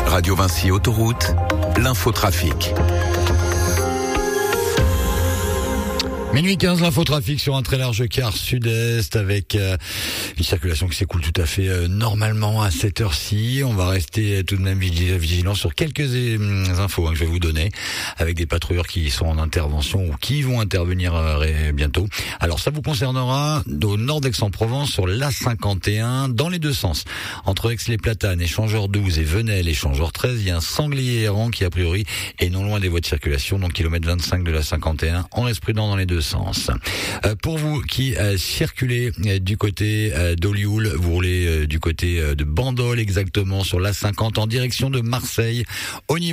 Radio Vinci Autoroute, l'infotrafic. Minuit 15, l'infotrafic sur un très large quart sud-est avec une circulation qui s'écoule tout à fait normalement à cette heure-ci. On va rester tout de même vigilant sur quelques infos que je vais vous donner avec des patrouilleurs qui sont en intervention ou qui vont intervenir bientôt. Alors ça vous concernera au nord d'Aix-en-Provence sur l'A51 dans les deux sens. Entre Aix-les-Platanes, échangeur 12 et Venelle, échangeur 13, il y a un sanglier errant qui a priori est non loin des voies de circulation, donc kilomètre 25 de l'A51. On reste prudent dans les deux sens. Pour vous qui circulez du côté d'Olioul, vous roulez du côté de Bandol exactement sur l'A50 en direction de Marseille. Au niveau